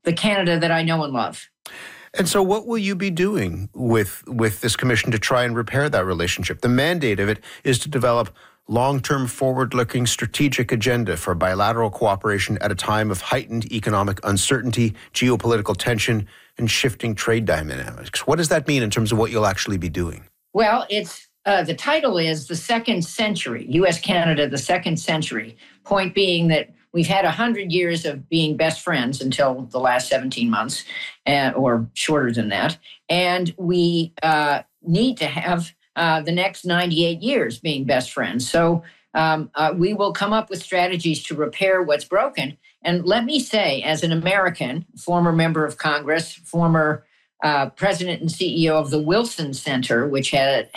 the Canada that I know and love. And so what will you be doing with this commission to try and repair that relationship? The mandate of it is to develop long-term, forward-looking strategic agenda for bilateral cooperation at a time of heightened economic uncertainty, geopolitical tension, and shifting trade dynamics. What does that mean in terms of what you'll actually be doing? Well, it's the title is The Second Century, U.S.-Canada, the Second Century. Point being that we've had 100 years of being best friends until the last 17 months, or shorter than that. And we need to have the next 98 years being best friends. So we will come up with strategies to repair what's broken. And let me say, as an American, former member of Congress, former president and CEO of the Wilson Center, which had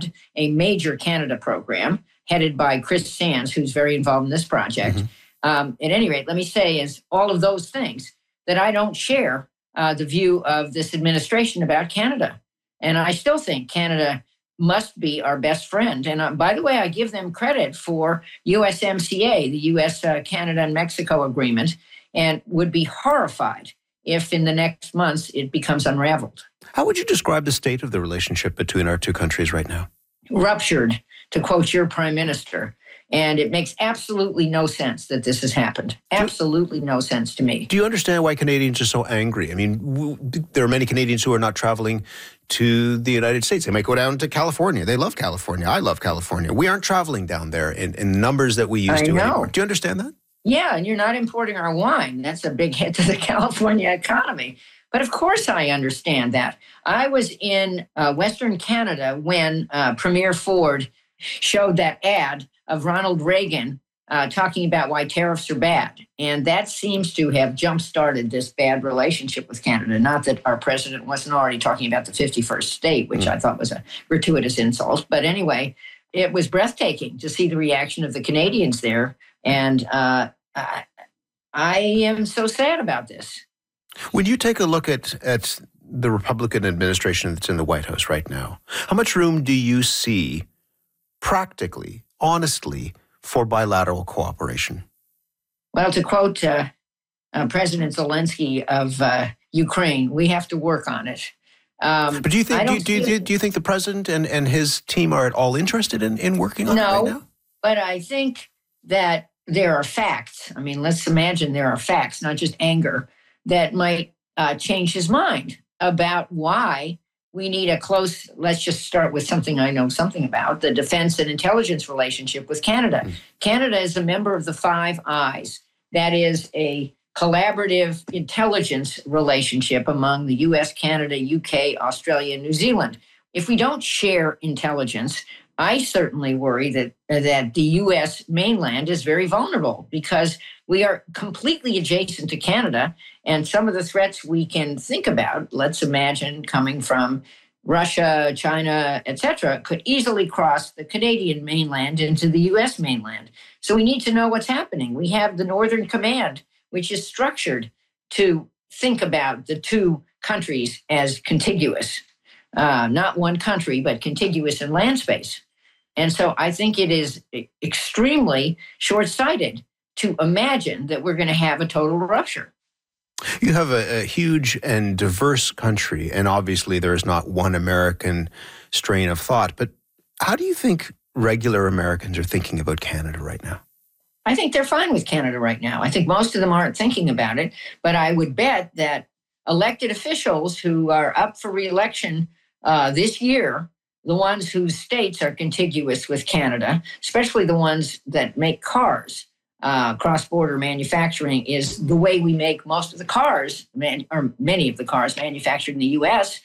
a major Canada program headed by Chris Sands, who's very involved in this project. Mm-hmm. At any rate, let me say is all of those things that I don't share the view of this administration about Canada. And I still think Canada must be our best friend. And by the way, I give them credit for USMCA, the U.S. Canada and Mexico agreement, and would be horrified if in the next months it becomes unraveled. How would you describe the state of the relationship between our two countries right now? Ruptured, to quote your prime minister. And it makes absolutely no sense that this has happened. Absolutely no sense to me. Do you understand why Canadians are so angry? I mean, there are many Canadians who are not traveling to the United States. They might go down to California. They love California. I love California. We aren't traveling down there in numbers that we used to anymore. Do you understand that? Yeah, and you're not importing our wine. That's a big hit to the California economy. But of course I understand that. I was in Western Canada when Premier Ford showed that ad of Ronald Reagan talking about why tariffs are bad. And that seems to have jump-started this bad relationship with Canada. Not that our president wasn't already talking about the 51st state, which I thought was a gratuitous insult. But anyway, it was breathtaking to see the reaction of the Canadians there. And I am so sad about this. When you take a look at the Republican administration that's in the White House right now, how much room do you see practically, honestly, for bilateral cooperation? Well, to quote President Zelensky of Ukraine, we have to work on it. But do you think do you think the president and his team are at all interested in working on it right now? But I think that there are facts. I mean, let's imagine there are facts, not just anger, that might change his mind about why we need a close, let's just start with something I know something about, the defense and intelligence relationship with Canada. Canada is a member of the Five Eyes. That is a collaborative intelligence relationship among the US, Canada, UK, Australia, and New Zealand. If we don't share intelligence, I certainly worry that the U.S. mainland is very vulnerable because we are completely adjacent to Canada, and some of the threats we can think about, let's imagine coming from Russia, China, etc., could easily cross the Canadian mainland into the U.S. mainland. So we need to know what's happening. We have the Northern Command, which is structured to think about the two countries as contiguous, not one country, but contiguous in land space. And so I think it is extremely short-sighted to imagine that we're going to have a total rupture. You have a huge and diverse country, and obviously there is not one American strain of thought. But how do you think regular Americans are thinking about Canada right now? I think they're fine with Canada right now. I think most of them aren't thinking about it, but I would bet that elected officials who are up for re-election this year, the ones whose states are contiguous with Canada, especially the ones that make cars, cross-border manufacturing is the way we make most of the cars, or many of the cars manufactured in the U.S.,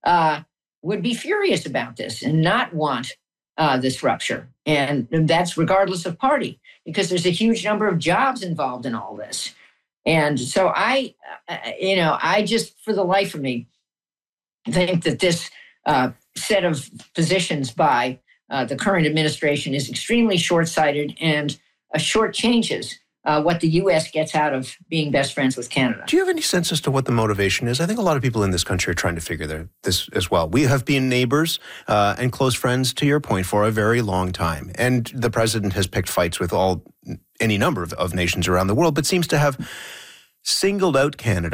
would be furious about this and not want this rupture. And that's regardless of party, because there's a huge number of jobs involved in all this. And so I just, for the life of me, think that this set of positions by the current administration is extremely short-sighted and shortchanges what the U.S. gets out of being best friends with Canada. Do you have any sense as to what the motivation is? I think a lot of people in this country are trying to figure this as well. We have been neighbors and close friends, to your point, for a very long time. And the president has picked fights with any number of nations around the world, but seems to have singled out Canada